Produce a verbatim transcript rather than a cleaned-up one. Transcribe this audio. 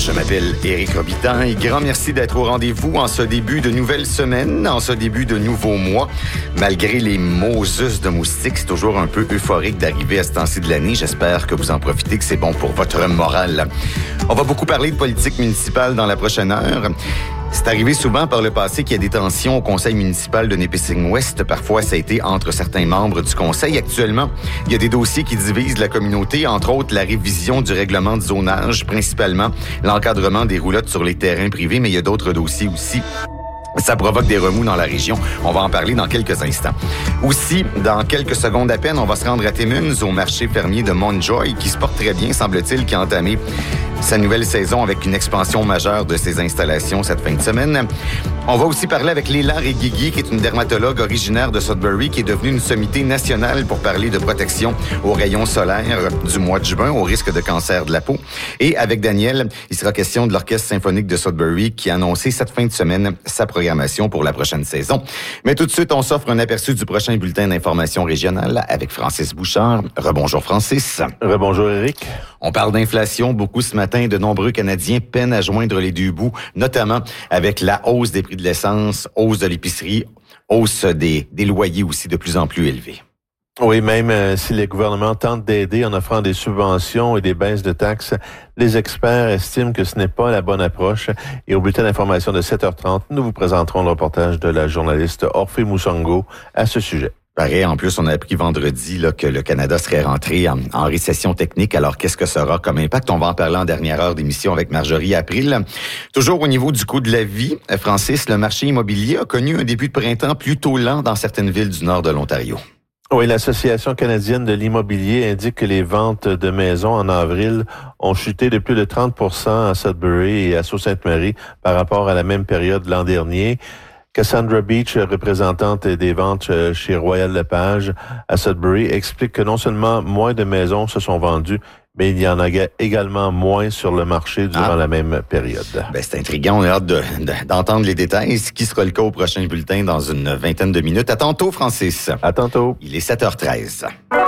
Je m'appelle Éric Robitaille. Grand merci d'être au rendez-vous en ce début de nouvelle semaine, en ce début de nouveau mois. Malgré les Moses de moustiques, c'est toujours un peu euphorique d'arriver à ce temps-ci de l'année. J'espère que vous en profitez, que c'est bon pour votre morale. On va beaucoup parler de politique municipale dans la prochaine heure. C'est arrivé souvent par le passé qu'il y a des tensions au conseil municipal de Nipissing-Ouest. Parfois, ça a été entre certains membres du conseil. Actuellement, il y a des dossiers qui divisent la communauté, entre autres la révision du règlement de zonage, principalement l'encadrement des roulottes sur les terrains privés, mais il y a d'autres dossiers aussi. Ça provoque des remous dans la région. On va en parler dans quelques instants. Aussi, dans quelques secondes à peine, on va se rendre à Timmins, au marché fermier de Montjoy, qui se porte très bien, semble-t-il, qui a entamé sa nouvelle saison avec une expansion majeure de ses installations cette fin de semaine. On va aussi parler avec Léla Réguigui, qui est une dermatologue originaire de Sudbury, qui est devenue une sommité nationale pour parler de protection aux rayons solaires du mois de juin, au risque de cancer de la peau. Et avec Daniel, il sera question de l'Orchestre symphonique de Sudbury, qui a annoncé cette fin de semaine sa programmation pour la prochaine saison. Mais tout de suite, on s'offre un aperçu du prochain bulletin d'information régionale avec Francis Bouchard. Rebonjour Francis. Rebonjour Éric. On parle d'inflation beaucoup ce matin. De nombreux Canadiens peinent à joindre les deux bouts, notamment avec la hausse des prix de l'essence, hausse de l'épicerie, hausse des, des loyers aussi de plus en plus élevés. Oui, même euh, si les gouvernements tentent d'aider en offrant des subventions et des baisses de taxes, les experts estiment que ce n'est pas la bonne approche. Et au bulletin d'information de sept heures trente, nous vous présenterons le reportage de la journaliste Orphée Moussango à ce sujet. Pareil, en plus, on a appris vendredi là, que le Canada serait rentré en, en récession technique. Alors, qu'est-ce que ça aura comme impact? On va en parler en dernière heure d'émission avec Marjorie April. Toujours au niveau du coût de la vie, Francis, le marché immobilier a connu un début de printemps plutôt lent dans certaines villes du nord de l'Ontario. Oui, l'Association canadienne de l'immobilier indique que les ventes de maisons en avril ont chuté de plus de trente pour cent à Sudbury et à Sault-Sainte-Marie par rapport à la même période l'an dernier. Cassandra Beach, représentante des ventes chez Royal Lepage à Sudbury, explique que non seulement moins de maisons se sont vendues, mais il y en a également moins sur le marché durant ah. la même période. Ben, c'est intriguant. On a hâte de, de, d'entendre les détails. Ce qui sera le cas au prochain bulletin dans une vingtaine de minutes. À tantôt, Francis. À tantôt. Il est sept heures treize.